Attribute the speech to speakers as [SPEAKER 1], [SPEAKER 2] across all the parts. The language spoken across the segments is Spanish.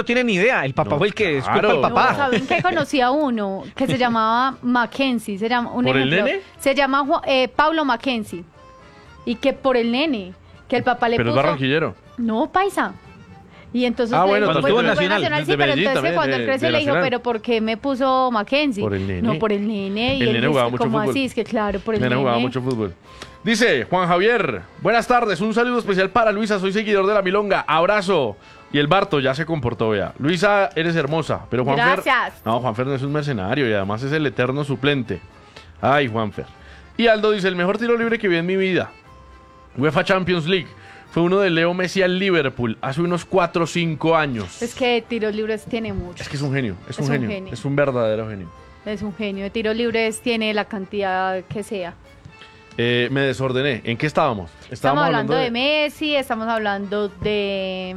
[SPEAKER 1] no tiene ni idea. El papá fue el que escupa al papá.
[SPEAKER 2] No, ¿saben qué? Conocí a uno que se llamaba Mackenzie. Se llama,
[SPEAKER 3] ¿Por el nene?
[SPEAKER 2] Se llama Paulo Mackenzie. Y que por el nene, que el papá le
[SPEAKER 3] Pero
[SPEAKER 2] puso...
[SPEAKER 3] es barranquillero.
[SPEAKER 2] No, paisa. Y entonces
[SPEAKER 3] bueno,
[SPEAKER 1] cuando estuvo en Nacional,
[SPEAKER 2] sí,
[SPEAKER 3] de
[SPEAKER 2] pero
[SPEAKER 3] Medellín
[SPEAKER 2] entonces
[SPEAKER 3] también,
[SPEAKER 2] cuando
[SPEAKER 3] de
[SPEAKER 2] él creció le dijo,
[SPEAKER 3] Nacional.
[SPEAKER 2] pero ¿por qué me puso Mackenzie?
[SPEAKER 3] Por el nene.
[SPEAKER 2] No, por el nene. Y
[SPEAKER 3] El
[SPEAKER 2] él
[SPEAKER 3] nene jugaba
[SPEAKER 2] dice,
[SPEAKER 3] mucho
[SPEAKER 2] ¿cómo
[SPEAKER 3] fútbol.
[SPEAKER 2] así? Es que claro, por el
[SPEAKER 3] El nene
[SPEAKER 2] nene.
[SPEAKER 3] jugaba mucho fútbol. Dice Juan Javier, buenas tardes, un saludo especial para Luisa, soy seguidor de la Milonga, abrazo. Y el Barto ya se comportó, vea. Luisa, eres hermosa, pero Juanfer...
[SPEAKER 2] Gracias.
[SPEAKER 3] No, Juanfer no es un mercenario y además es el eterno suplente. Ay, Juanfer. Y Aldo dice, el mejor tiro libre que vi en mi vida. UEFA Champions League. Fue uno de Leo Messi al Liverpool hace unos 4 o 5 años.
[SPEAKER 2] Es que tiros libres tiene mucho.
[SPEAKER 3] Es que es un genio, es un
[SPEAKER 2] un
[SPEAKER 3] genio,
[SPEAKER 2] genio.
[SPEAKER 3] es un verdadero genio.
[SPEAKER 2] Es un genio. De tiros libres tiene la cantidad que sea.
[SPEAKER 3] Me desordené. ¿En qué estábamos?
[SPEAKER 2] Estamos hablando de Messi, estamos hablando de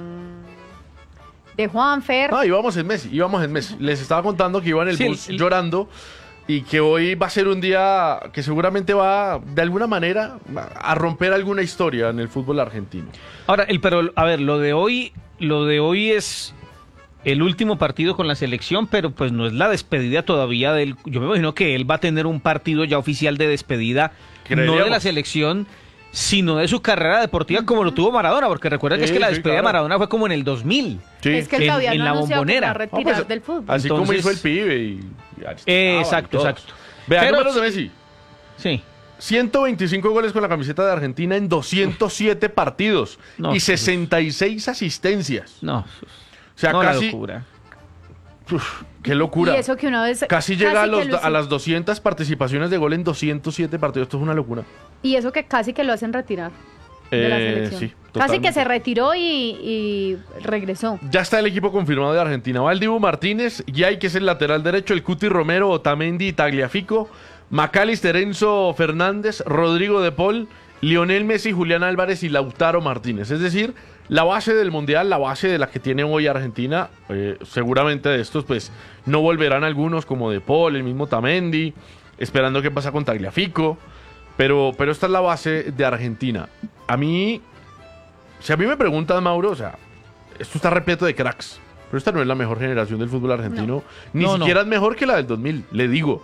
[SPEAKER 2] Juanfer.
[SPEAKER 3] Ah, íbamos en Messi. Les estaba contando que iba en el
[SPEAKER 1] Sí,
[SPEAKER 3] bus llorando y que hoy va a ser un día que seguramente va, de alguna manera, a romper alguna historia en el fútbol argentino.
[SPEAKER 1] Ahora, pero a ver, lo de hoy es el último partido con la selección, pero pues no es la despedida todavía del... Yo me imagino que él va a tener un partido ya oficial de despedida, no de
[SPEAKER 3] Creeríamos.
[SPEAKER 1] la selección, sino de su carrera deportiva como lo tuvo Maradona, porque recuerda que es que la
[SPEAKER 3] Sí,
[SPEAKER 1] despedida
[SPEAKER 3] claro.
[SPEAKER 1] de Maradona fue como en el 2000.
[SPEAKER 3] Sí.
[SPEAKER 2] Es que él
[SPEAKER 1] en-
[SPEAKER 2] todavía
[SPEAKER 1] en
[SPEAKER 2] no
[SPEAKER 1] la
[SPEAKER 2] ha anunciado que se va a
[SPEAKER 1] Bombonera.
[SPEAKER 2] retirar
[SPEAKER 3] pues,
[SPEAKER 2] del fútbol.
[SPEAKER 3] Así como
[SPEAKER 1] Entonces-
[SPEAKER 3] hizo el pibe y
[SPEAKER 1] Exacto,
[SPEAKER 3] todos.
[SPEAKER 1] exacto.
[SPEAKER 3] Vea,
[SPEAKER 1] Pero
[SPEAKER 3] números de
[SPEAKER 1] sí-
[SPEAKER 3] Messi.
[SPEAKER 1] Sí.
[SPEAKER 3] 125 goles con la camiseta de Argentina en 207 partidos
[SPEAKER 1] No,
[SPEAKER 3] y
[SPEAKER 1] pues-
[SPEAKER 3] 66 asistencias.
[SPEAKER 1] No,
[SPEAKER 3] O sea,
[SPEAKER 1] no,
[SPEAKER 3] casi...
[SPEAKER 1] la locura.
[SPEAKER 3] Uf, qué locura.
[SPEAKER 2] Y eso que una vez...
[SPEAKER 3] Casi llega a,
[SPEAKER 2] que lo
[SPEAKER 3] a las 200 participaciones de gol en 207 partidos. Esto es una locura.
[SPEAKER 2] Y eso que casi que lo hacen retirar de la selección.
[SPEAKER 3] Sí,
[SPEAKER 2] Casi
[SPEAKER 3] totalmente.
[SPEAKER 2] que se retiró y regresó.
[SPEAKER 3] Ya está el equipo confirmado de Argentina. Va el Dibu Martínez, Yay, que es el lateral derecho, el Cuti Romero, Otamendi y Tagliafico, Macalister, Enzo Fernández, Rodrigo de Paul, Lionel Messi, Julián Álvarez y Lautaro Martínez. Es decir, la base del Mundial, la base de la que tiene hoy Argentina. Seguramente de estos pues no volverán algunos como de Paul, el mismo Otamendi, esperando qué pasa con Tagliafico. Pero esta es la base de Argentina. A mí, si a mí me preguntan, Mauro, o sea, esto está repleto de cracks. Pero esta no es la mejor generación del fútbol argentino. Ni
[SPEAKER 1] No,
[SPEAKER 3] siquiera
[SPEAKER 1] no.
[SPEAKER 3] es mejor que la del 2000, le digo.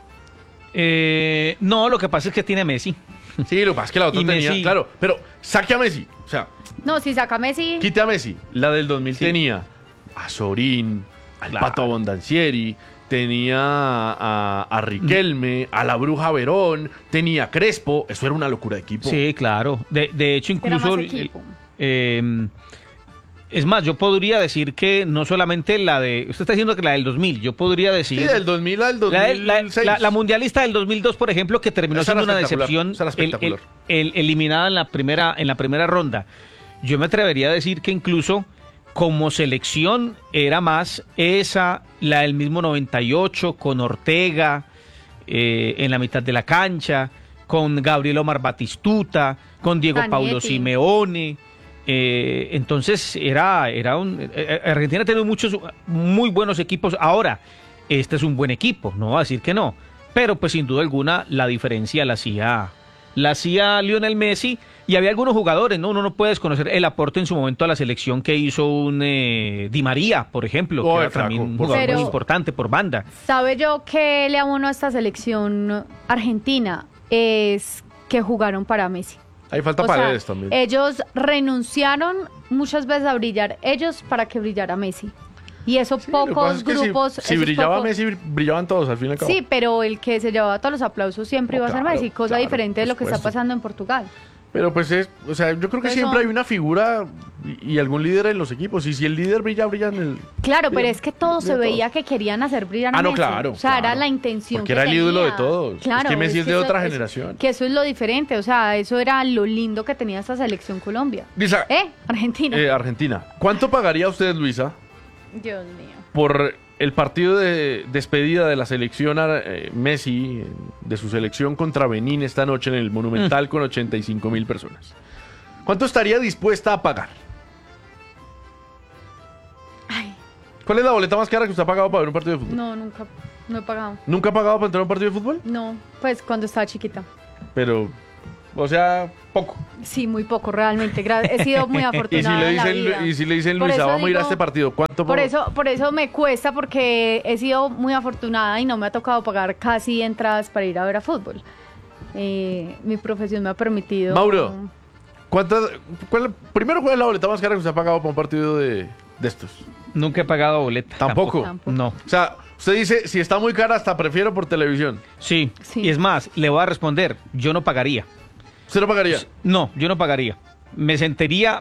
[SPEAKER 1] No, lo que pasa es que tiene Messi.
[SPEAKER 3] Sí, lo que pasa es que la otra
[SPEAKER 1] Y
[SPEAKER 3] tenía,
[SPEAKER 1] Messi-
[SPEAKER 3] claro. Pero saque a Messi. O sea,
[SPEAKER 2] No, si saca Messi...
[SPEAKER 3] quite a Messi. La del 2000 tenía a Sorín, al
[SPEAKER 1] Claro.
[SPEAKER 3] Pato Abondancieri, tenía a Riquelme, a la Bruja Verón, tenía a Crespo. Eso era una locura de equipo.
[SPEAKER 1] Sí, claro. De hecho,
[SPEAKER 2] Era
[SPEAKER 1] incluso...
[SPEAKER 2] más equipo.
[SPEAKER 1] Es más, yo podría decir que no solamente la de... Usted está diciendo que la del 2000, yo podría
[SPEAKER 3] Sí,
[SPEAKER 1] decir...
[SPEAKER 3] del 2000 al
[SPEAKER 1] La,
[SPEAKER 3] 2006.
[SPEAKER 1] la mundialista del 2002, por ejemplo, que terminó
[SPEAKER 3] Esa
[SPEAKER 1] siendo
[SPEAKER 3] era
[SPEAKER 1] una
[SPEAKER 3] espectacular,
[SPEAKER 1] decepción,
[SPEAKER 3] esa era espectacular.
[SPEAKER 1] eliminada en la primera ronda. Yo me atrevería a decir que incluso como selección era más esa, la del mismo 98, con Ortega en la mitad de la cancha, con Gabriel Omar Batistuta, con Diego
[SPEAKER 2] Zanetti.
[SPEAKER 1] Paulo Simeone. Entonces Argentina ha tenido muchos muy buenos equipos. Ahora, este es un buen equipo, no voy a decir que no, pero pues sin duda alguna la diferencia la hacía Lionel Messi, y había algunos jugadores, ¿no? Uno no puede desconocer el aporte en su momento a la selección que hizo un Di María, por ejemplo, que era
[SPEAKER 3] flaco,
[SPEAKER 1] también un
[SPEAKER 3] por
[SPEAKER 1] jugador muy
[SPEAKER 2] favor.
[SPEAKER 1] importante por banda.
[SPEAKER 2] ¿Sabe yo qué le abono a esta selección argentina? Es que jugaron para Messi.
[SPEAKER 3] Ahí falta
[SPEAKER 2] O sea,
[SPEAKER 3] Paredes también.
[SPEAKER 2] ellos renunciaron muchas veces a brillar ellos para que brillara Messi. Y eso
[SPEAKER 3] Sí, lo que pasa
[SPEAKER 2] pocos
[SPEAKER 3] es que
[SPEAKER 2] grupos...
[SPEAKER 3] Si
[SPEAKER 2] esos
[SPEAKER 3] brillaba
[SPEAKER 2] pocos-
[SPEAKER 3] Messi, brillaban todos al fin y al cabo.
[SPEAKER 2] Sí, pero el que se llevaba todos los aplausos siempre
[SPEAKER 3] No,
[SPEAKER 2] iba a ser
[SPEAKER 3] claro,
[SPEAKER 2] Messi, cosa
[SPEAKER 3] claro,
[SPEAKER 2] diferente de
[SPEAKER 3] por
[SPEAKER 2] lo que está
[SPEAKER 3] supuesto.
[SPEAKER 2] pasando en Portugal.
[SPEAKER 3] Pero pues o sea, yo creo que
[SPEAKER 2] Pues
[SPEAKER 3] siempre
[SPEAKER 2] son-
[SPEAKER 3] hay una figura y algún líder en los equipos. Y si el líder brilla, brilla en el...
[SPEAKER 2] Claro, pero
[SPEAKER 3] brilla-
[SPEAKER 2] es que todos se
[SPEAKER 3] brilla
[SPEAKER 2] veía que querían hacer brillar a
[SPEAKER 3] Ah, no,
[SPEAKER 2] Messi.
[SPEAKER 3] claro,
[SPEAKER 2] O sea, era
[SPEAKER 3] claro.
[SPEAKER 2] la intención
[SPEAKER 3] Porque
[SPEAKER 2] que
[SPEAKER 3] era el ídolo de
[SPEAKER 2] tenía.
[SPEAKER 3] todos. Es
[SPEAKER 2] Claro,
[SPEAKER 3] que Messi es de
[SPEAKER 2] eso-
[SPEAKER 3] otra
[SPEAKER 2] eso-
[SPEAKER 3] generación.
[SPEAKER 2] Que eso es lo diferente, o sea, eso era lo lindo que tenía esta selección Colombia.
[SPEAKER 3] Luisa,
[SPEAKER 2] Argentina.
[SPEAKER 3] Argentina. ¿Cuánto pagaría usted, Luisa,
[SPEAKER 2] Dios mío.
[SPEAKER 3] por el partido de despedida de la selección Messi, de su selección contra Benín esta noche en el Monumental con 85,000 personas? ¿Cuánto estaría dispuesta a pagar?
[SPEAKER 2] Ay,
[SPEAKER 3] ¿Cuál es la boleta más cara que usted ha pagado para ver un partido de fútbol?
[SPEAKER 2] no, nunca, no he pagado.
[SPEAKER 3] ¿Nunca ha pagado para entrar a un partido de fútbol?
[SPEAKER 2] No, pues cuando estaba chiquita.
[SPEAKER 3] Pero, o sea, poco.
[SPEAKER 2] Sí, muy poco, realmente. He sido muy
[SPEAKER 3] Y si
[SPEAKER 2] afortunada
[SPEAKER 3] le
[SPEAKER 2] en la
[SPEAKER 3] dicen,
[SPEAKER 2] vida.
[SPEAKER 3] y si le dicen
[SPEAKER 2] Por
[SPEAKER 3] Luisa,
[SPEAKER 2] eso
[SPEAKER 3] vamos a ir a
[SPEAKER 2] digo-
[SPEAKER 3] este partido, ¿cuánto
[SPEAKER 2] Por eso me cuesta, porque he sido muy afortunada y no me ha tocado pagar casi entradas para ir a ver a fútbol. Mi profesión me ha permitido...
[SPEAKER 3] Mauro, primero, ¿cuál es la boleta más cara que usted ha pagado para un partido de estos?
[SPEAKER 1] Nunca he pagado boleta.
[SPEAKER 3] Tampoco.
[SPEAKER 2] Tampoco.
[SPEAKER 1] No.
[SPEAKER 3] O sea, usted dice, si está muy cara, hasta prefiero por televisión.
[SPEAKER 1] Sí.
[SPEAKER 2] Sí.
[SPEAKER 1] Y es más, le voy a responder, yo no pagaría.
[SPEAKER 3] ¿Usted lo pagaría?
[SPEAKER 1] No, yo no pagaría. Me sentaría,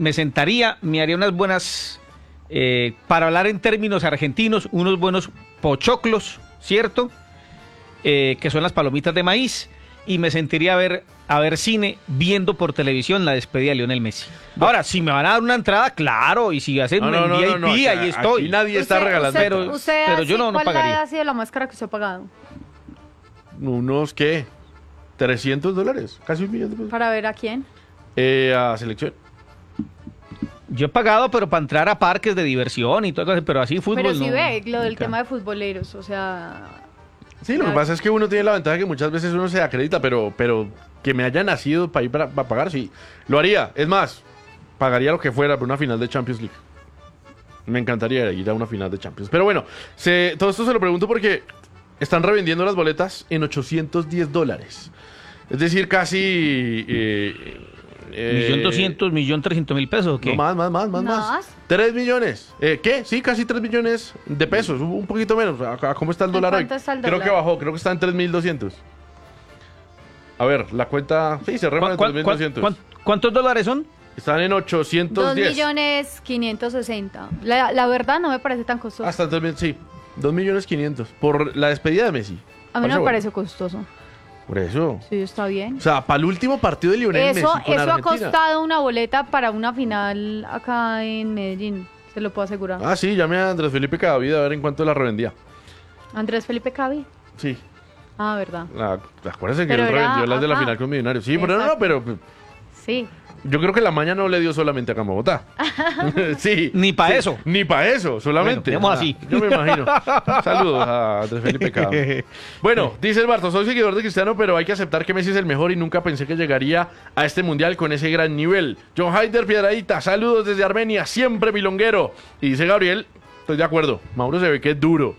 [SPEAKER 1] me haría unas buenas, para hablar en términos argentinos, unos buenos pochoclos, ¿cierto? Que son las palomitas de maíz, y me sentiría a ver cine viendo por televisión la despedida de Lionel Messi. Ahora, si me van a dar una entrada, claro, y si hacen un VIP,
[SPEAKER 3] o sea,
[SPEAKER 1] ahí estoy.
[SPEAKER 3] aquí nadie está regalando.
[SPEAKER 1] Pero yo no pagaría.
[SPEAKER 2] ¿Cuál ha sido la más cara que usted ha pagado?
[SPEAKER 3] Unos, ¿qué? $300, casi $1 millón.
[SPEAKER 2] ¿Para ver a quién?
[SPEAKER 3] A selección.
[SPEAKER 1] Yo he pagado, pero para entrar a parques de diversión y todo eso, pero así fútbol
[SPEAKER 2] Pero sí
[SPEAKER 1] no,
[SPEAKER 2] ve lo del
[SPEAKER 1] nunca.
[SPEAKER 2] tema de futboleros, o sea...
[SPEAKER 3] Sí, lo que
[SPEAKER 2] Claro.
[SPEAKER 3] pasa es que uno tiene la ventaja que muchas veces uno se acredita, pero que me haya nacido para ir para pagar, sí. Lo haría. Es más, pagaría lo que fuera por una final de Champions League. Me encantaría ir a una final de Champions. Pero bueno, todo esto se lo pregunto porque están revendiendo las boletas en $810. Es decir, casi...
[SPEAKER 1] 1.200.000, 1.300.000 pesos, ¿o qué?
[SPEAKER 3] No, más. 3 millones. ¿Qué? Sí, casi 3 millones de pesos. Un poquito menos. ¿A cómo está el dólar hoy?
[SPEAKER 2] cuánto está el
[SPEAKER 3] Creo
[SPEAKER 2] dólar?
[SPEAKER 3] que bajó. Creo que está en 3.200. A ver, la cuenta... Sí, cerremos en 3.200.
[SPEAKER 1] ¿Cuántos dólares son?
[SPEAKER 3] Están en 810.
[SPEAKER 2] 2.560.000. La verdad no me parece tan costoso.
[SPEAKER 3] Hasta 3.000, sí. 2.500.000 por la despedida de Messi.
[SPEAKER 2] A mí no me
[SPEAKER 3] bueno.
[SPEAKER 2] parece costoso.
[SPEAKER 3] Por eso.
[SPEAKER 2] Sí, está bien.
[SPEAKER 3] O sea, para el último partido de Lionel
[SPEAKER 2] Eso
[SPEAKER 3] Messi con
[SPEAKER 2] ha
[SPEAKER 3] Argentina.
[SPEAKER 2] costado una boleta para una final acá en Medellín, se lo puedo asegurar.
[SPEAKER 3] Ah, sí, llamé a Andrés Felipe Cadavid a ver en cuánto la revendía.
[SPEAKER 2] Andrés Felipe Cavi.
[SPEAKER 3] Sí.
[SPEAKER 2] Ah, verdad.
[SPEAKER 3] Acuérdense que
[SPEAKER 2] Pero
[SPEAKER 3] él
[SPEAKER 2] era-
[SPEAKER 3] revendió las de la
[SPEAKER 2] ajá.
[SPEAKER 3] final con Millonarios. Sí, pero no,
[SPEAKER 2] Exacto.
[SPEAKER 3] pero
[SPEAKER 2] Sí.
[SPEAKER 3] yo creo que la maña no le dio solamente a Camagotá. Sí.
[SPEAKER 1] Ni pa'
[SPEAKER 3] Sí,
[SPEAKER 1] eso.
[SPEAKER 3] Ni para eso, solamente.
[SPEAKER 1] Bueno, digamos así.
[SPEAKER 3] Yo me imagino. Saludos a Andrés Felipe Cadavid. Bueno, dice el Barto, soy seguidor de Cristiano, pero hay que aceptar que Messi es el mejor y nunca pensé que llegaría a este mundial con ese gran nivel. John Haider Piedradita, saludos desde Armenia, siempre milonguero. Y dice Gabriel, estoy de acuerdo, Mauro se ve que es duro.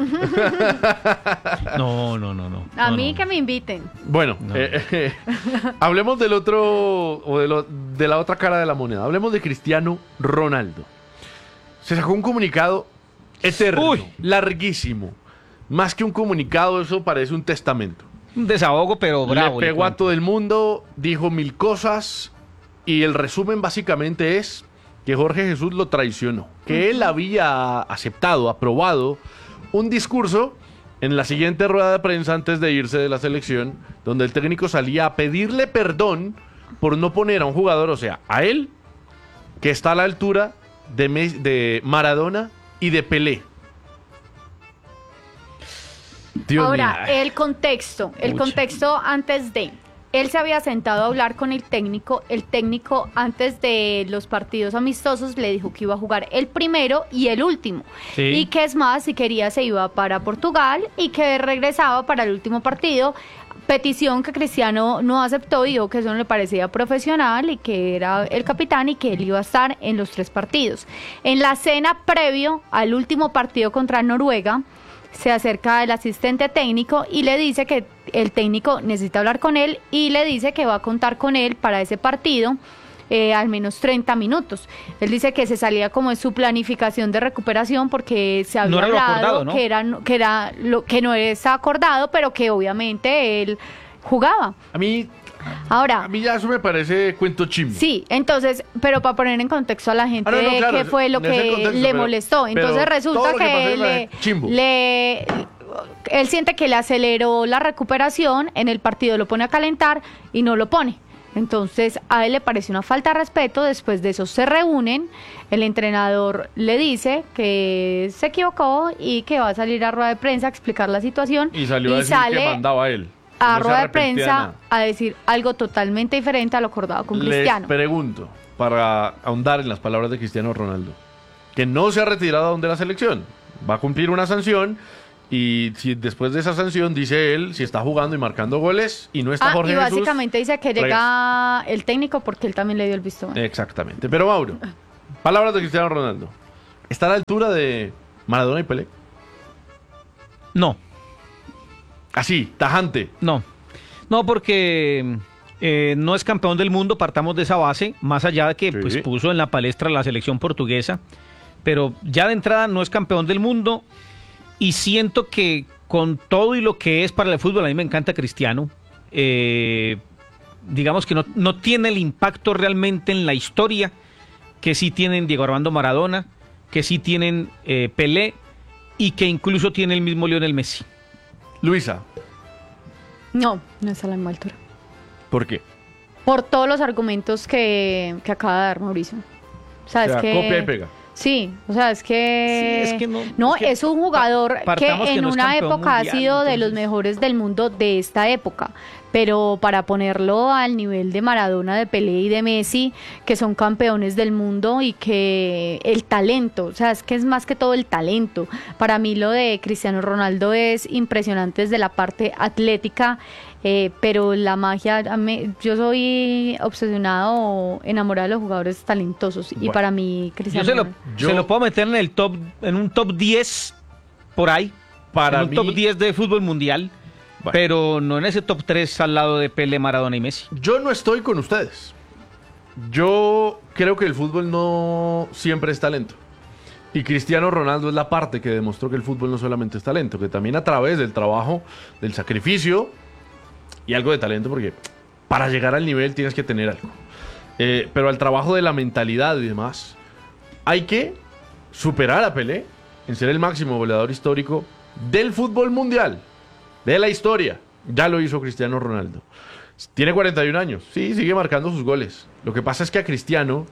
[SPEAKER 1] No.
[SPEAKER 2] A
[SPEAKER 1] No,
[SPEAKER 2] mí
[SPEAKER 1] no.
[SPEAKER 2] que me inviten.
[SPEAKER 3] Bueno,
[SPEAKER 1] No.
[SPEAKER 3] hablemos del otro, de la otra cara de la moneda. Hablemos de Cristiano Ronaldo. Se sacó un comunicado eterno,
[SPEAKER 1] Uy.
[SPEAKER 3] larguísimo. Más que un comunicado, eso parece un testamento.
[SPEAKER 1] Un desahogo, pero bravo.
[SPEAKER 3] Le
[SPEAKER 1] le
[SPEAKER 3] pegó a
[SPEAKER 1] cuento.
[SPEAKER 3] todo el mundo, dijo 1000 cosas y el resumen básicamente es que Jorge Jesús lo traicionó, que él había aceptado, aprobado un discurso en la siguiente rueda de prensa antes de irse de la selección, donde el técnico salía a pedirle perdón por no poner a un jugador, o sea, a él, que está a la altura de Maradona y de Pelé. Dios
[SPEAKER 2] Ahora,
[SPEAKER 3] mío.
[SPEAKER 2] el contexto
[SPEAKER 3] Pucha.
[SPEAKER 2] antes de... Él se había sentado a hablar con el técnico antes de los partidos amistosos le dijo que iba a jugar el primero y el último.
[SPEAKER 1] Sí.
[SPEAKER 2] Y que es más, si quería se iba para Portugal y que regresaba para el último partido. Petición que Cristiano no aceptó y dijo que eso no le parecía profesional y que era el capitán y que él iba a estar en los 3 partidos. En la cena previo al último partido contra Noruega, se acerca el asistente técnico y le dice que el técnico necesita hablar con él y le dice que va a contar con él para ese partido al menos 30 minutos. Él dice que se salía como de su planificación de recuperación porque se había
[SPEAKER 1] No era lo
[SPEAKER 2] hablado
[SPEAKER 1] acordado, ¿no?
[SPEAKER 2] que era lo que no es acordado, pero que obviamente él jugaba.
[SPEAKER 3] A mí
[SPEAKER 2] Ahora,
[SPEAKER 3] ya eso me parece cuento chimbo.
[SPEAKER 2] sí, entonces, pero para poner en contexto a la gente
[SPEAKER 3] Ah, no, claro,
[SPEAKER 2] qué fue lo
[SPEAKER 3] en ese
[SPEAKER 2] que
[SPEAKER 3] contexto,
[SPEAKER 2] le
[SPEAKER 3] pero-
[SPEAKER 2] molestó. Entonces
[SPEAKER 3] pero
[SPEAKER 2] resulta
[SPEAKER 3] todo lo que pasó
[SPEAKER 2] que
[SPEAKER 3] en la chimbo.
[SPEAKER 2] él siente que le aceleró la recuperación, en el partido lo pone a calentar y no lo pone. Entonces a él le pareció una falta de respeto, después de eso se reúnen, el entrenador le dice que se equivocó y que va a salir a rueda de prensa a explicar la situación
[SPEAKER 3] Y salió a decir
[SPEAKER 2] sale
[SPEAKER 3] que mandaba a él.
[SPEAKER 2] a
[SPEAKER 3] No se
[SPEAKER 2] rueda de
[SPEAKER 3] arrepentía de
[SPEAKER 2] prensa
[SPEAKER 3] nada.
[SPEAKER 2] a decir algo totalmente diferente a lo acordado con
[SPEAKER 3] Les
[SPEAKER 2] Cristiano.
[SPEAKER 3] pregunto, para ahondar en las palabras de Cristiano Ronaldo, que no se ha retirado aún de la selección, va a cumplir una sanción Y si después de esa sanción, dice él, si está jugando y marcando goles y no está Jorge
[SPEAKER 2] y
[SPEAKER 3] Jesús,
[SPEAKER 2] básicamente dice que
[SPEAKER 3] regresa.
[SPEAKER 2] llega el técnico porque él también le dio el visto bueno.
[SPEAKER 3] Exactamente. Pero Mauro, palabras de Cristiano Ronaldo. ¿Está a la altura de Maradona y Pelé?
[SPEAKER 1] No,
[SPEAKER 3] Así, tajante.
[SPEAKER 1] no. No, porque no es campeón del mundo, partamos de esa base, más allá de que
[SPEAKER 3] Sí.
[SPEAKER 1] pues, puso en la palestra la selección portuguesa, pero ya de entrada no es campeón del mundo y siento que con todo y lo que es para el fútbol, a mí me encanta Cristiano, digamos que no tiene el impacto realmente en la historia que sí tienen Diego Armando Maradona, que sí tienen Pelé y que incluso tiene el mismo Lionel Messi.
[SPEAKER 3] Luisa,
[SPEAKER 2] No está a la misma altura.
[SPEAKER 3] ¿por qué?
[SPEAKER 2] Por todos los argumentos que acaba de dar Mauricio. O sea,
[SPEAKER 3] O sea,
[SPEAKER 2] es que...
[SPEAKER 3] copia y pega.
[SPEAKER 2] Sí, o sea, es que...
[SPEAKER 1] Sí, es que no-
[SPEAKER 2] No,
[SPEAKER 1] es que
[SPEAKER 2] es un jugador que
[SPEAKER 1] partamos que
[SPEAKER 2] en
[SPEAKER 1] no es
[SPEAKER 2] una
[SPEAKER 1] campeón
[SPEAKER 2] época
[SPEAKER 1] mundial,
[SPEAKER 2] ha sido de los
[SPEAKER 1] entonces.
[SPEAKER 2] mejores del mundo de esta época. Pero para ponerlo al nivel de Maradona, de Pelé y de Messi, que son campeones del mundo y que el talento, o sea, es que es más que todo el talento. Para mí lo de Cristiano Ronaldo es impresionante desde la parte atlética, pero la magia, yo soy obsesionado o enamorada de los jugadores talentosos y
[SPEAKER 3] Bueno.
[SPEAKER 2] para mí
[SPEAKER 1] Yo
[SPEAKER 2] Cristiano
[SPEAKER 1] se lo,
[SPEAKER 2] Ronaldo.
[SPEAKER 3] Yo-
[SPEAKER 1] se lo puedo meter en el top, en un top 10 por ahí,
[SPEAKER 3] Para
[SPEAKER 1] en un
[SPEAKER 3] mí-
[SPEAKER 1] top 10 de fútbol mundial,
[SPEAKER 3] Bueno.
[SPEAKER 1] pero no en ese top 3 al lado de Pelé, Maradona y Messi.
[SPEAKER 3] Yo no estoy con ustedes. Yo creo que el fútbol no siempre es talento. Y Cristiano Ronaldo es la parte que demostró que el fútbol no solamente es talento, que también a través del trabajo, del sacrificio y algo de talento, porque para llegar al nivel tienes que tener algo. Pero al trabajo de la mentalidad y demás, hay que superar a Pelé en ser el máximo goleador histórico del fútbol mundial, de la historia. Ya lo hizo Cristiano Ronaldo. Tiene 41 años, sí, sigue marcando sus goles. Lo que pasa es que a Cristiano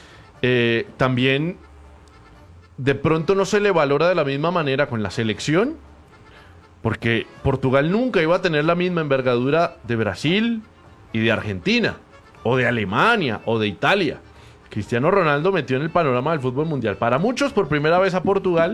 [SPEAKER 3] también de pronto no se le valora de la misma manera con la selección, porque Portugal nunca iba a tener la misma envergadura de Brasil y de Argentina, o de Alemania, o de Italia. Cristiano Ronaldo metió en el panorama del fútbol mundial. Para muchos, por primera vez a Portugal.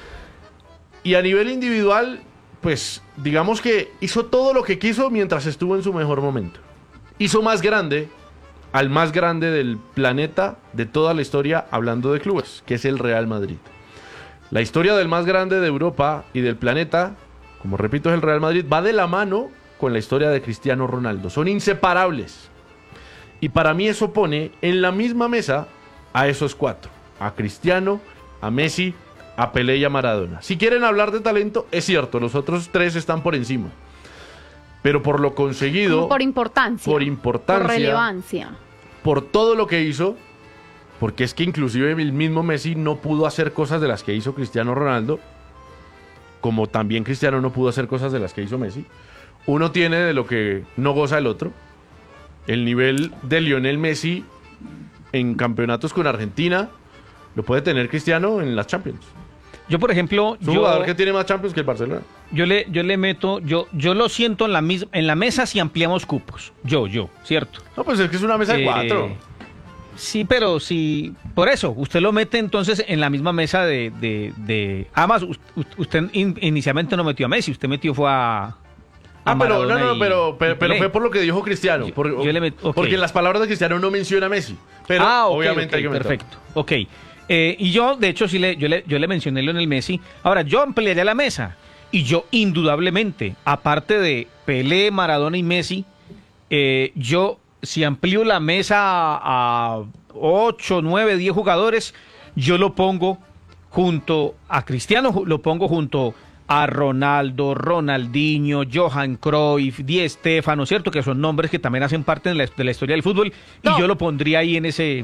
[SPEAKER 3] Y a nivel individual, pues digamos que hizo todo lo que quiso mientras estuvo en su mejor momento. Hizo más grande al más grande del planeta de toda la historia, hablando de clubes, que es el Real Madrid. La historia del más grande de Europa y del planeta, como repito, es el Real Madrid, va de la mano con la historia de Cristiano Ronaldo. Son inseparables. Y para mí eso pone en la misma mesa a esos cuatro. A Cristiano, a Messi, a Pelé y a Maradona. Si quieren hablar de talento, es cierto, los otros tres están por encima. Pero por lo conseguido,
[SPEAKER 2] Como por importancia.
[SPEAKER 3] por importancia,
[SPEAKER 2] Por relevancia.
[SPEAKER 3] por todo lo que hizo, porque es que inclusive el mismo Messi no pudo hacer cosas de las que hizo Cristiano Ronaldo, como también Cristiano no pudo hacer cosas de las que hizo Messi. Uno tiene de lo que no goza el otro. El nivel de Lionel Messi en campeonatos con Argentina lo puede tener Cristiano en las Champions.
[SPEAKER 1] Yo, por ejemplo,
[SPEAKER 3] Es un jugador que tiene más Champions que el Barcelona.
[SPEAKER 1] yo le meto, yo lo siento en la mesa si ampliamos cupos. Yo, ¿cierto?
[SPEAKER 3] No, pues es que es una mesa de cuatro.
[SPEAKER 1] Sí, pero si, por eso, usted lo mete entonces en la misma mesa además, usted inicialmente no metió a Messi, usted metió fue a
[SPEAKER 3] Pero
[SPEAKER 1] Maradona
[SPEAKER 3] pero
[SPEAKER 1] Pelé.
[SPEAKER 3] fue por lo que dijo Cristiano.
[SPEAKER 1] Yo le ok.
[SPEAKER 3] Porque en las palabras de Cristiano no menciona a Messi. Pero
[SPEAKER 1] Ok,
[SPEAKER 3] obviamente
[SPEAKER 1] ok,
[SPEAKER 3] hay que meterlo.
[SPEAKER 1] perfecto. Ok. Y yo, de hecho, yo le mencioné a Lionel Messi. Ahora, yo ampliaría la mesa. Y yo, indudablemente, aparte de Pelé, Maradona y Messi, yo, si amplío la mesa a 8, 9, 10 jugadores, yo lo pongo junto a Cristiano, lo pongo junto a Ronaldo, Ronaldinho, Johan Cruyff, Di Stéfano, ¿cierto? Que son nombres que también hacen parte de la historia del fútbol.
[SPEAKER 2] No.
[SPEAKER 1] Y yo lo pondría ahí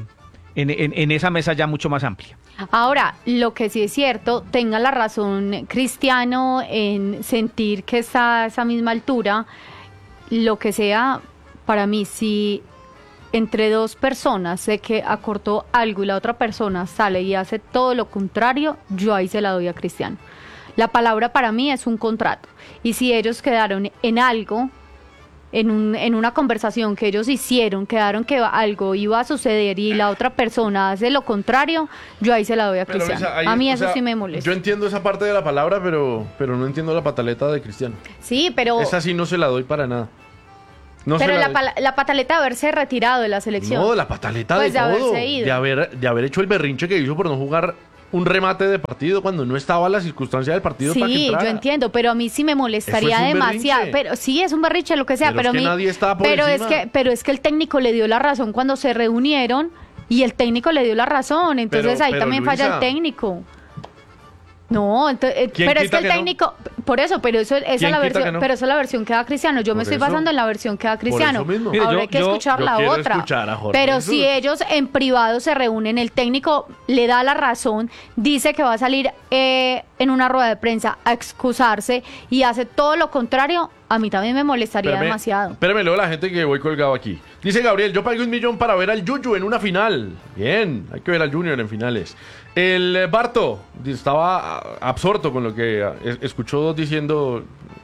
[SPEAKER 1] en esa mesa ya mucho más amplia.
[SPEAKER 2] Ahora, lo que sí es cierto, tenga la razón Cristiano en sentir que está a esa misma altura, lo que sea, para mí, si entre dos personas sé que acortó algo y la otra persona sale y hace todo lo contrario, yo ahí se la doy a Cristiano. La palabra para mí es un contrato. Y si ellos quedaron en algo, en una conversación que ellos hicieron, quedaron que algo iba a suceder y la otra persona hace lo contrario, yo ahí se la doy a
[SPEAKER 3] Pero,
[SPEAKER 2] Cristiano.
[SPEAKER 3] Luisa, ahí,
[SPEAKER 2] A mí
[SPEAKER 3] o
[SPEAKER 2] eso
[SPEAKER 3] sea,
[SPEAKER 2] sí me molesta.
[SPEAKER 3] Yo entiendo esa parte de la palabra, pero no entiendo la pataleta de Cristiano.
[SPEAKER 2] Sí, pero...
[SPEAKER 3] Esa sí no se la doy para nada. No
[SPEAKER 2] pero
[SPEAKER 3] se
[SPEAKER 2] la,
[SPEAKER 3] doy.
[SPEAKER 2] la pataleta de haberse retirado de la selección.
[SPEAKER 3] No, la pataleta
[SPEAKER 2] Pues
[SPEAKER 3] de
[SPEAKER 2] de
[SPEAKER 3] todo.
[SPEAKER 2] haberse ido.
[SPEAKER 3] De haber hecho el berrinche que hizo por no jugar un remate de partido cuando no estaba la circunstancia del partido para que
[SPEAKER 2] Sí,
[SPEAKER 3] entrara.
[SPEAKER 2] yo entiendo, pero a mí sí me molestaría
[SPEAKER 3] Eso es un
[SPEAKER 2] demasiado.
[SPEAKER 3] berrinche.
[SPEAKER 2] Pero sí es un berrinche, lo que sea,
[SPEAKER 3] Pero
[SPEAKER 2] pero,
[SPEAKER 3] es que
[SPEAKER 2] a mí,
[SPEAKER 3] nadie estaba por
[SPEAKER 2] pero
[SPEAKER 3] encima.
[SPEAKER 2] pero es que el técnico le dio la razón cuando se reunieron y el técnico le dio la razón, entonces
[SPEAKER 3] Pero-
[SPEAKER 2] ahí
[SPEAKER 3] pero,
[SPEAKER 2] también falla el
[SPEAKER 3] Luisa,
[SPEAKER 2] técnico. No,
[SPEAKER 3] ¿Quién
[SPEAKER 2] pero es que
[SPEAKER 3] quita
[SPEAKER 2] el
[SPEAKER 3] que no?
[SPEAKER 2] técnico, por eso, pero eso esa es
[SPEAKER 3] ¿Quién
[SPEAKER 2] la
[SPEAKER 3] quita que
[SPEAKER 2] versión,
[SPEAKER 3] no?
[SPEAKER 2] pero esa es la versión que da Cristiano. Yo me
[SPEAKER 3] Por
[SPEAKER 2] estoy
[SPEAKER 3] eso.
[SPEAKER 2] basando en la versión que da Cristiano.
[SPEAKER 3] eso mismo.
[SPEAKER 1] Mire,
[SPEAKER 2] Ahora
[SPEAKER 1] yo-
[SPEAKER 2] hay que
[SPEAKER 1] yo-
[SPEAKER 2] escuchar
[SPEAKER 3] yo
[SPEAKER 2] la
[SPEAKER 3] quiero
[SPEAKER 2] otra.
[SPEAKER 3] escuchar a Jorge
[SPEAKER 2] Pero
[SPEAKER 3] Jesús.
[SPEAKER 2] si ellos en privado se reúnen, el técnico le da la razón, dice que va a salir en una rueda de prensa a excusarse y hace todo lo contrario, a mí también me molestaría demasiado.
[SPEAKER 3] Espérame, luego la gente que voy colgado aquí. Dice Gabriel, yo pagué 1 millón para ver al Yuyu en una final. Bien, hay que ver al Junior en finales. El Barto estaba absorto con lo que escuchó diciendo...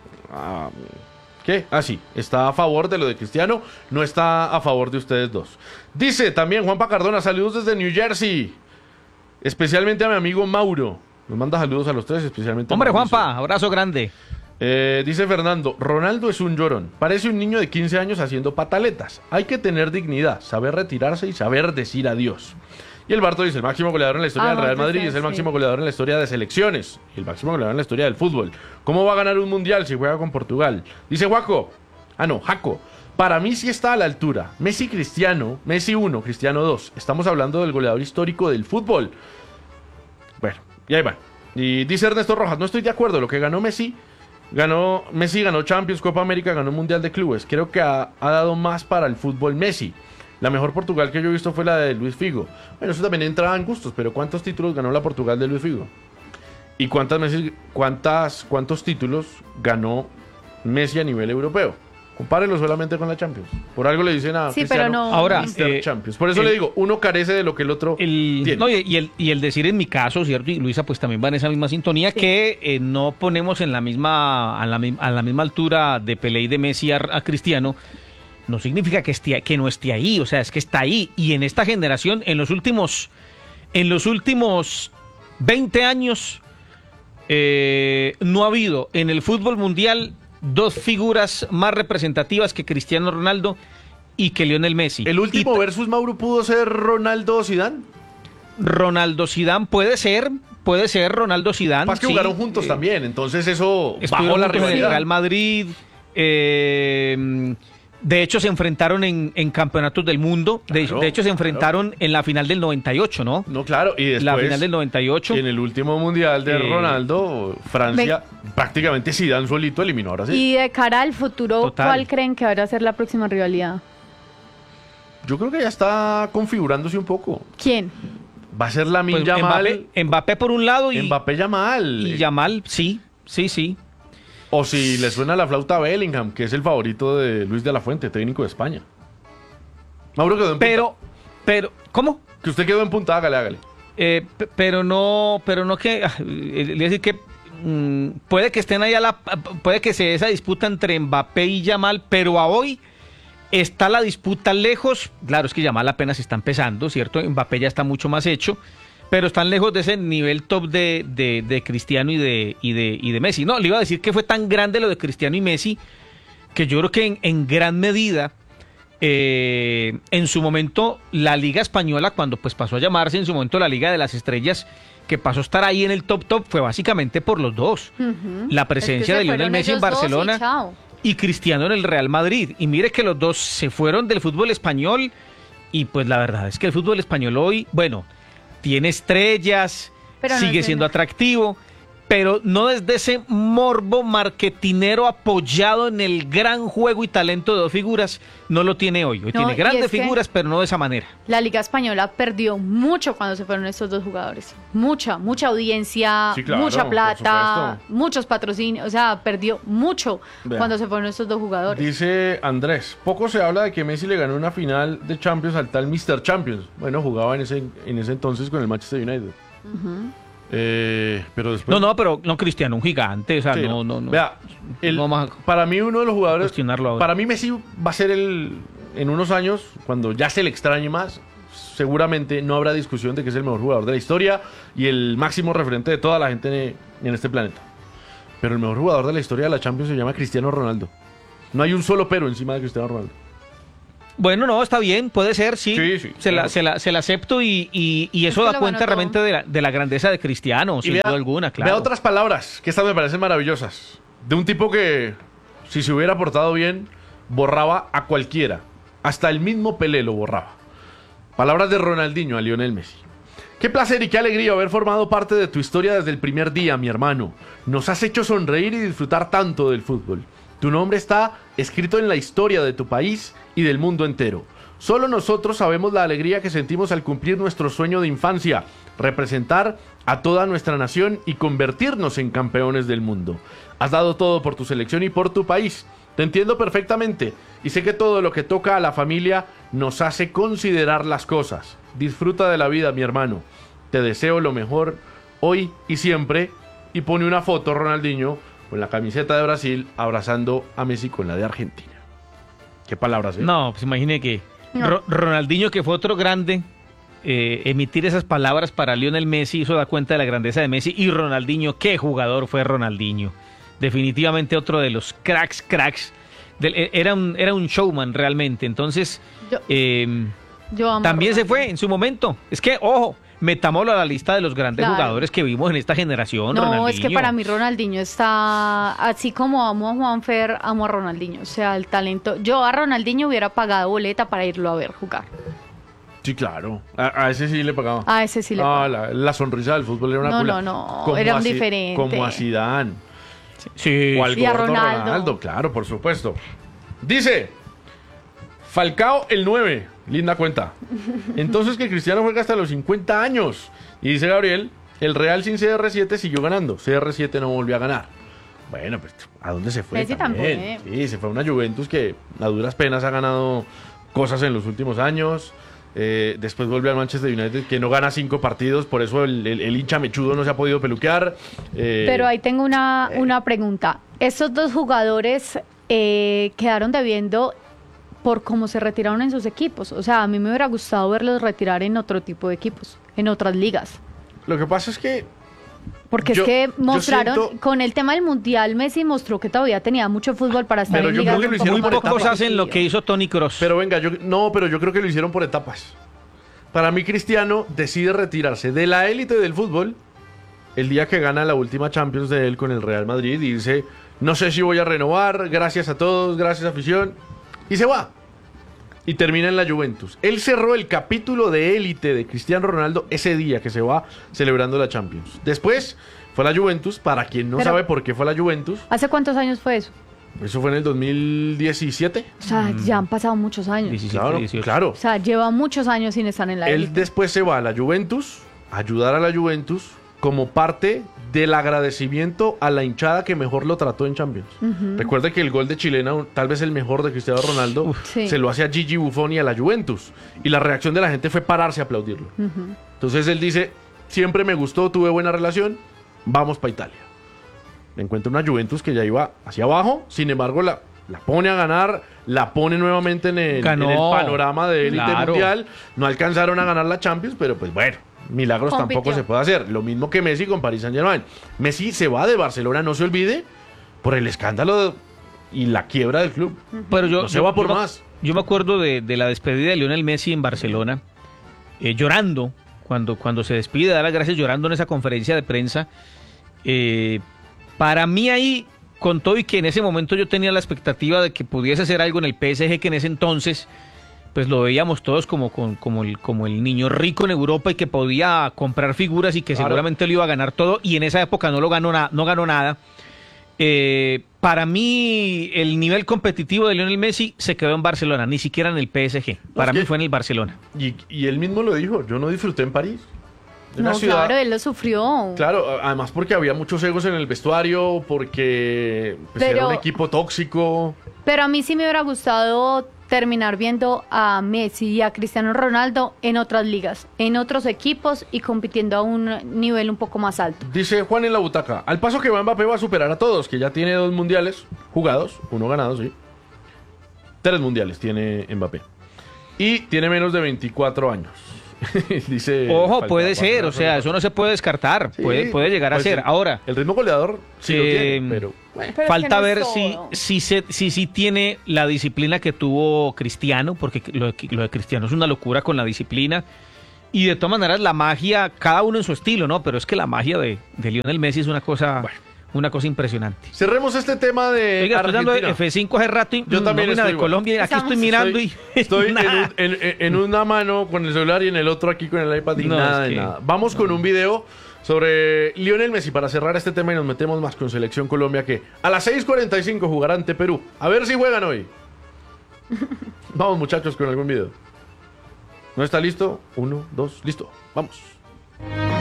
[SPEAKER 3] ¿Qué? Ah, sí, está a favor de lo de Cristiano, no está a favor de ustedes dos. Dice también Juanpa Cardona, saludos desde New Jersey. Especialmente a mi amigo Mauro. Nos manda saludos a los tres, especialmente a
[SPEAKER 1] Hombre,
[SPEAKER 3] Mauricio.
[SPEAKER 1] Juanpa, abrazo grande.
[SPEAKER 3] Dice Fernando, Ronaldo es un llorón. Parece un niño de 15 años haciendo pataletas. Hay que tener dignidad, saber retirarse y saber decir adiós. Y el Barto dice, el máximo goleador en la historia del Real Madrid es el máximo goleador en la historia de selecciones. Y el máximo goleador en la historia del fútbol. ¿Cómo va a ganar un mundial si juega con Portugal? Dice Jaco. Para mí sí está a la altura. Messi Cristiano, Messi 1, Cristiano 2. Estamos hablando del goleador histórico del fútbol. Bueno, y ahí va. Y dice Ernesto Rojas, no estoy de acuerdo, lo que ganó Messi ganó Champions, Copa América, ganó Mundial de Clubes. Creo que ha dado más para el fútbol Messi. La mejor Portugal que yo he visto fue la de Luis Figo. Bueno, eso también entraba en gustos, pero ¿cuántos títulos ganó la Portugal de Luis Figo? ¿Y cuántos títulos ganó Messi a nivel europeo? Compárelo solamente con la Champions. Por algo le dicen a
[SPEAKER 2] Sí,
[SPEAKER 3] Cristiano,
[SPEAKER 2] pero no.
[SPEAKER 1] Ahora,
[SPEAKER 3] Mr. Champions. Por eso le digo, uno carece de lo que el otro tiene.
[SPEAKER 1] No, y el decir en mi caso, ¿cierto? Y Luisa pues también va en esa misma sintonía,
[SPEAKER 2] Sí.
[SPEAKER 1] que no ponemos en la misma, a la misma altura de Pelé y de Messi a Cristiano, no significa que no esté ahí, o sea, es que está ahí. Y en esta generación, en los últimos 20 años, no ha habido en el fútbol mundial dos figuras más representativas que Cristiano Ronaldo y que Lionel Messi.
[SPEAKER 3] ¿El último
[SPEAKER 1] Y
[SPEAKER 3] versus Mauro pudo ser Ronaldo o Zidane?
[SPEAKER 1] Ronaldo Zidane puede ser Ronaldo Zidane.
[SPEAKER 3] Más que
[SPEAKER 1] sí.
[SPEAKER 3] jugaron juntos también, entonces eso bajó
[SPEAKER 1] Estuvieron
[SPEAKER 3] la
[SPEAKER 1] juntos en el
[SPEAKER 3] rivalidad.
[SPEAKER 1] Real Madrid. De hecho, se enfrentaron en campeonatos del mundo.
[SPEAKER 3] Claro,
[SPEAKER 1] De hecho, se enfrentaron en la final del 98, ¿no?
[SPEAKER 3] No, claro, y después
[SPEAKER 1] La final del 98.
[SPEAKER 3] en el último mundial de Ronaldo, Francia, prácticamente Zidane solito eliminó a Brasil.
[SPEAKER 2] Y de cara al futuro,
[SPEAKER 1] Total.
[SPEAKER 2] ¿cuál creen que va a ser la próxima rivalidad?
[SPEAKER 3] Yo creo que ya está configurándose un poco.
[SPEAKER 2] ¿Quién?
[SPEAKER 3] Va a ser Lamine
[SPEAKER 1] Pues
[SPEAKER 3] Yamal,
[SPEAKER 1] Mbappé por un lado y
[SPEAKER 3] Mbappé Yamal.
[SPEAKER 1] Yamal, sí.
[SPEAKER 3] O si le suena la flauta a Bellingham, que es el favorito de Luis de la Fuente, técnico de España. Mauro quedó en punta.
[SPEAKER 1] Pero, ¿cómo?
[SPEAKER 3] Que usted quedó en punta, hágale.
[SPEAKER 1] Pero no que, le voy a decir que puede que estén ahí puede que se dé esa disputa entre Mbappé y Yamal, pero a hoy está la disputa lejos. Claro, es que Yamal apenas está empezando, ¿cierto? Mbappé ya está mucho más hecho, pero están lejos de ese nivel top de Cristiano y de Messi. No, le iba a decir que fue tan grande lo de Cristiano y Messi que yo creo que en gran medida en su momento la Liga Española, cuando pues pasó a llamarse en su momento la Liga de las Estrellas, que pasó a estar ahí en el top, fue básicamente por los dos. La presencia de Lionel Messi en Barcelona y Cristiano en el Real Madrid. Y mire que los dos se fueron del fútbol español y pues la verdad es que el fútbol español hoy, bueno, tiene estrellas,
[SPEAKER 2] pero
[SPEAKER 1] sigue
[SPEAKER 2] no
[SPEAKER 1] siendo atractivo, pero no desde ese morbo marketinero apoyado en el gran juego y talento de dos figuras, no lo tiene hoy. Hoy tiene grandes figuras, pero no de esa manera.
[SPEAKER 2] La Liga Española perdió mucho cuando se fueron estos dos jugadores. Mucha audiencia,
[SPEAKER 3] Sí, claro,
[SPEAKER 2] mucha
[SPEAKER 3] por
[SPEAKER 2] plata,
[SPEAKER 3] supuesto.
[SPEAKER 2] muchos patrocinios. O sea, perdió mucho
[SPEAKER 3] Vea.
[SPEAKER 2] cuando se fueron estos dos jugadores.
[SPEAKER 3] Dice Andrés, poco se habla de que Messi le ganó una final de Champions al tal Mr. Champions. Bueno, jugaba en ese entonces con el Manchester United. Pero después...
[SPEAKER 1] Pero no Cristiano, un gigante, o sea,
[SPEAKER 3] Sí,
[SPEAKER 1] no.
[SPEAKER 3] Vea,
[SPEAKER 1] no vamos a
[SPEAKER 3] para mí uno de los jugadores...
[SPEAKER 1] cuestionarlo ahora.
[SPEAKER 3] Para mí Messi va a ser en unos años, cuando ya se le extrañe más, seguramente no habrá discusión de que es el mejor jugador de la historia y el máximo referente de toda la gente en este planeta. Pero el mejor jugador de la historia de la Champions se llama Cristiano Ronaldo. No hay un solo pero encima de Cristiano Ronaldo.
[SPEAKER 1] Bueno, no, está bien, puede ser, sí.
[SPEAKER 3] Sí,
[SPEAKER 1] se
[SPEAKER 3] claro.
[SPEAKER 1] la acepto y eso
[SPEAKER 2] Es que
[SPEAKER 1] da
[SPEAKER 2] lo
[SPEAKER 1] cuenta
[SPEAKER 2] ganó
[SPEAKER 1] realmente de la grandeza de Cristiano,
[SPEAKER 3] Y
[SPEAKER 1] sin
[SPEAKER 3] vea-
[SPEAKER 1] duda alguna, claro.
[SPEAKER 3] Vea otras palabras, que estas me parecen maravillosas. De un tipo que, si se hubiera portado bien, borraba a cualquiera. Hasta el mismo Pelé lo borraba. Palabras de Ronaldinho a Lionel Messi. Qué placer y qué alegría haber formado parte de tu historia desde el primer día, mi hermano. Nos has hecho sonreír y disfrutar tanto del fútbol. Tu nombre está escrito en la historia de tu país y del mundo entero. Solo nosotros sabemos la alegría que sentimos al cumplir nuestro sueño de infancia, representar a toda nuestra nación y convertirnos en campeones del mundo. Has dado todo por tu selección y por tu país. Te entiendo perfectamente y sé que todo lo que toca a la familia nos hace considerar las cosas. Disfruta de la vida, mi hermano. Te deseo lo mejor hoy y siempre. Y pone una foto Ronaldinho con la camiseta de Brasil abrazando a Messi con la de Argentina. Qué palabras, ¿eh?
[SPEAKER 1] No, pues imagine que
[SPEAKER 2] No.
[SPEAKER 1] Ronaldinho, que fue otro grande, emitir esas palabras para Lionel Messi, eso da cuenta de la grandeza de Messi. Y Ronaldinho, qué jugador fue Ronaldinho. Definitivamente otro de los cracks. Era un showman realmente. Entonces,
[SPEAKER 2] Yo- Yo amo a
[SPEAKER 1] también se
[SPEAKER 2] Ronaldinho.
[SPEAKER 1] fue en su momento. Es que, ojo, metámoslo a la lista de los grandes
[SPEAKER 2] Claro.
[SPEAKER 1] jugadores que vimos en esta generación.
[SPEAKER 2] No,
[SPEAKER 1] Ronaldinho.
[SPEAKER 2] es que para mí Ronaldinho está, así como amo a Juanfer, amo a Ronaldinho. O sea, el talento. Yo a Ronaldinho hubiera pagado boleta para irlo a ver jugar.
[SPEAKER 3] Sí, claro. A ese sí le pagaba.
[SPEAKER 2] A ese sí le
[SPEAKER 3] Ah,
[SPEAKER 2] pago.
[SPEAKER 3] la sonrisa del fútbol era una
[SPEAKER 2] No,
[SPEAKER 3] cula.
[SPEAKER 2] no, era un diferente.
[SPEAKER 3] Como a Zidane.
[SPEAKER 1] Sí.
[SPEAKER 3] O al
[SPEAKER 2] Y a
[SPEAKER 3] gordo
[SPEAKER 2] Ronaldo.
[SPEAKER 3] claro, por supuesto. Dice Falcao el 9, linda cuenta. Entonces que Cristiano juega hasta los 50 años. Y dice Gabriel, el Real sin CR7 siguió ganando. CR7 no volvió a ganar. Bueno, pues ¿a dónde se fue?
[SPEAKER 2] Messi
[SPEAKER 3] también?
[SPEAKER 2] tampoco,
[SPEAKER 3] Sí, se fue a una Juventus que a duras penas ha ganado cosas en los últimos años. Después vuelve al Manchester United que no gana 5 partidos, por eso el hincha mechudo no se ha podido peluquear.
[SPEAKER 2] Pero ahí tengo una pregunta. Estos dos jugadores quedaron debiendo por cómo se retiraron en sus equipos. O sea, a mí me hubiera gustado verlos retirar en otro tipo de equipos, en otras ligas.
[SPEAKER 3] Lo que pasa es que
[SPEAKER 2] Porque
[SPEAKER 3] Yo-
[SPEAKER 2] es que
[SPEAKER 3] yo
[SPEAKER 2] mostraron,
[SPEAKER 3] siento-
[SPEAKER 2] con el tema del Mundial, Messi mostró que todavía tenía mucho fútbol para estar
[SPEAKER 3] Pero
[SPEAKER 2] en
[SPEAKER 3] yo
[SPEAKER 2] ligas
[SPEAKER 3] creo que lo
[SPEAKER 2] un
[SPEAKER 3] hicieron
[SPEAKER 2] poco
[SPEAKER 1] Muy
[SPEAKER 3] por
[SPEAKER 2] más
[SPEAKER 1] pocos
[SPEAKER 3] etapas.
[SPEAKER 1] hacen lo que
[SPEAKER 2] competitivas.
[SPEAKER 1] hizo Toni Kroos.
[SPEAKER 3] Pero venga, pero yo creo que lo hicieron por etapas. Para mí, Cristiano decide retirarse de la élite del fútbol el día que gana la última Champions de él con el Real Madrid y dice, no sé si voy a renovar, gracias a todos, gracias afición, y se va. Y termina en la Juventus. Él cerró el capítulo de élite de Cristiano Ronaldo ese día que se va celebrando la Champions. Después fue a la Juventus, para quien no
[SPEAKER 2] Pero-
[SPEAKER 3] sabe por qué fue a la Juventus,
[SPEAKER 2] ¿Hace cuántos años fue eso?
[SPEAKER 3] eso fue en el 2017.
[SPEAKER 2] O sea, ya han pasado muchos años.
[SPEAKER 1] 17,
[SPEAKER 3] Claro,
[SPEAKER 1] 18.
[SPEAKER 3] claro.
[SPEAKER 2] O sea, lleva muchos años sin estar en la
[SPEAKER 3] Él
[SPEAKER 2] élite.
[SPEAKER 3] después se va a la Juventus, a ayudar a la Juventus como parte del agradecimiento a la hinchada que mejor lo trató en Champions. Recuerde que el gol de Chilena, tal vez el mejor de Cristiano Ronaldo,
[SPEAKER 2] Sí.
[SPEAKER 3] se lo hace a Gigi Buffon y a la Juventus. Y la reacción de la gente fue pararse a aplaudirlo. Entonces él dice, siempre me gustó, tuve buena relación, vamos para Italia. Encuentra una Juventus que ya iba hacia abajo, sin embargo la pone a ganar, la pone nuevamente en el
[SPEAKER 1] Ganó.
[SPEAKER 3] panorama de élite
[SPEAKER 1] Claro.
[SPEAKER 3] mundial. No alcanzaron a ganar la Champions, pero pues bueno, milagros
[SPEAKER 2] Compitió.
[SPEAKER 3] tampoco se puede hacer. Lo mismo que Messi con Paris Saint-Germain. Messi se va de Barcelona, no se olvide, por el escándalo y la quiebra del club.
[SPEAKER 1] Pero
[SPEAKER 3] No se va por
[SPEAKER 1] me-
[SPEAKER 3] más.
[SPEAKER 1] Yo me acuerdo de la despedida de Lionel Messi en Barcelona, llorando, cuando se despide, da las gracias llorando en esa conferencia de prensa. Para mí ahí, con todo y que en ese momento yo tenía la expectativa de que pudiese hacer algo en el PSG, que en ese entonces pues lo veíamos todos como el niño rico en Europa y que podía comprar figuras y que
[SPEAKER 3] Claro.
[SPEAKER 1] seguramente lo iba a ganar todo, y en esa época no ganó nada. Para mí el nivel competitivo de Lionel Messi se quedó en Barcelona, ni siquiera en el PSG. Para
[SPEAKER 3] Es
[SPEAKER 1] mí
[SPEAKER 3] que-
[SPEAKER 1] fue en el Barcelona.
[SPEAKER 3] Y él mismo lo dijo, yo no disfruté en París. Una
[SPEAKER 2] No,
[SPEAKER 3] ciudad-
[SPEAKER 2] claro, él lo sufrió.
[SPEAKER 3] Claro, además porque había muchos egos en el vestuario, porque pues, era
[SPEAKER 2] Pero-
[SPEAKER 3] un equipo tóxico.
[SPEAKER 2] Pero a mí sí me hubiera gustado terminar viendo a Messi y a Cristiano Ronaldo en otras ligas, en otros equipos y compitiendo a un nivel un poco más alto.
[SPEAKER 3] Dice Juan en la butaca, al paso que va Mbappé va a superar a todos, que ya tiene 2 mundiales jugados, 1 ganado, sí. 3 mundiales tiene Mbappé. Y tiene menos de 24 años. Dice,
[SPEAKER 1] Ojo,
[SPEAKER 3] falta
[SPEAKER 1] puede ser,
[SPEAKER 3] cuatro,
[SPEAKER 1] o sea, eso no se puede descartar,
[SPEAKER 3] Sí,
[SPEAKER 1] puede llegar a
[SPEAKER 3] pues
[SPEAKER 1] ser.
[SPEAKER 3] el-
[SPEAKER 1] Ahora,
[SPEAKER 3] El ritmo goleador sí lo tiene, pero...
[SPEAKER 2] Pero es
[SPEAKER 1] falta
[SPEAKER 2] que no
[SPEAKER 1] ver
[SPEAKER 2] es
[SPEAKER 1] si,
[SPEAKER 2] todo.
[SPEAKER 1] si tiene la disciplina que tuvo Cristiano, porque lo de Cristiano es una locura con la disciplina. Y de todas maneras, la magia, cada uno en su estilo, ¿no? Pero es que la magia de Lionel Messi es una cosa impresionante.
[SPEAKER 3] Cerremos este tema de
[SPEAKER 1] Oiga, estoy dando
[SPEAKER 3] Argentina.
[SPEAKER 1] F5 hace rato y
[SPEAKER 3] Yo también
[SPEAKER 1] nómina
[SPEAKER 3] estoy
[SPEAKER 1] de
[SPEAKER 3] igual.
[SPEAKER 1] Colombia. Aquí
[SPEAKER 2] Estamos-
[SPEAKER 1] estoy mirando
[SPEAKER 3] Estoy
[SPEAKER 1] y nada.
[SPEAKER 3] en una mano con el celular y en el otro aquí con el iPad y
[SPEAKER 1] No,
[SPEAKER 3] nada
[SPEAKER 1] es
[SPEAKER 3] de
[SPEAKER 1] que-
[SPEAKER 3] nada. Vamos con un video sobre Lionel Messi para cerrar este tema y nos metemos más con Selección Colombia que a las 6:45 jugará ante Perú. A ver si juegan hoy. Vamos muchachos con algún video. ¿No está listo? 1, 2, listo. Vamos.